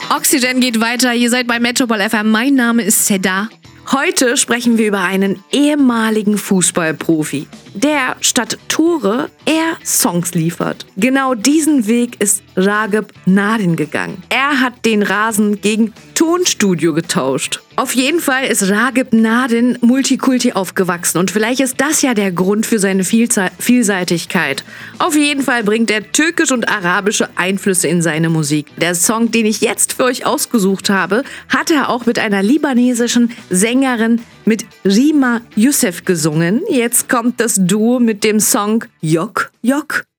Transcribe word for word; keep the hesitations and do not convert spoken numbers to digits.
Oxygen geht weiter, ihr seid bei Metropol F M. Mein Name ist Seda. Heute sprechen wir über einen ehemaligen Fußballprofi, der statt Tore eher Songs liefert. Genau diesen Weg ist Ragıp Narin gegangen. Er hat den Rasen gegen Tonstudio getauscht. Auf jeden Fall ist Ragıp Narin Multikulti aufgewachsen und vielleicht ist das ja der Grund für seine Vielze- Vielseitigkeit. Auf jeden Fall bringt er türkische und arabische Einflüsse in seine Musik. Der Song, den ich jetzt für euch ausgesucht habe, hat er auch mit einer libanesischen Sängerin mit Rima Youssef gesungen. Jetzt kommt das Duo mit dem Song Yok Yok.